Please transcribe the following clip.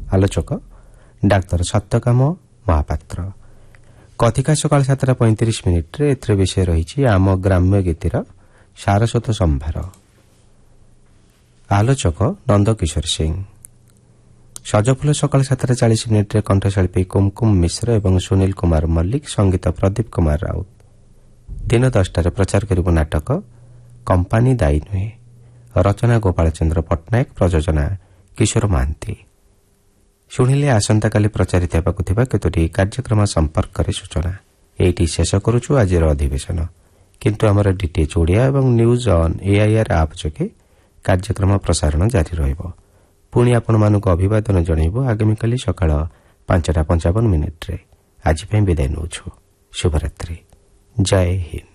ଆଲୋଚକ ଡାକ୍ତର ସତ୍ୟକାମ ମହାପାତ୍ର। କଥିକା ସକାଳ 7:35 ଏଥିରେ ବିଷୟ ରହିଛି ଆମ ଗ୍ରାମ୍ୟ ଗୀତିର ସାରସ୍ୱତ ସମ୍ଭାର। ଆଲୋଚକ ନନ୍ଦକିଶୋର ସିଂ। ସଜଫୁଲ ସକାଳ 7:40 କଣ୍ଠଶିଳ୍ପୀ କୁମକୁମ ମିଶ୍ର ଏବଂ ସୁନୀଲ କୁମାର ମଲ୍ଲିକ, ସଙ୍ଗୀତ ପ୍ରଦୀପ କୁମାର ରାଉତ। ଦିନ 10ଟାରେ ପ୍ରଚାର କରିବ ନାଟକ କମ୍ପାନୀ ଦାୟୀ ନୁହେଁ। ରଚନା ଗୋପାଳଚନ୍ଦ୍ର ପଟ୍ଟନାୟକ, ପ୍ରଯୋଜନା କିଶୋର ମହାନ୍ତି। ଶୁଣିଲେ ଆସନ୍ତାକାଲି ପ୍ରଚାରିତ ହେବାକୁ ଥିବା କେତୋଟି କାର୍ଯ୍ୟକ୍ରମ ସମ୍ପର୍କରେ ସୂଚନା। ଏଇଠି ଶେଷ କରୁଛୁ ଆଜିର ଅଧିବେଶନ। କିନ୍ତୁ ଆମର ଡିଟିଏଚ୍ ଓଡ଼ିଆ ଏବଂ ନ୍ୟୁଜ୍ ଅନ୍ ଏଆଇଆର୍ ଆପ୍ ଯୋଗେ କାର୍ଯ୍ୟକ୍ରମ ପ୍ରସାରଣ ଜାରି ରହିବ। ପୁଣି ଆପଣମାନଙ୍କୁ ଅଭିବାଦନ ଜଣାଇବୁ ଆଗାମୀକାଲି ସକାଳ 5:55। ଆଜି ପାଇଁ ବିଦାୟ ନେଉଛୁ। ଶୁଭରାତ୍ରି। ଜୟ ହିନ୍ଦ।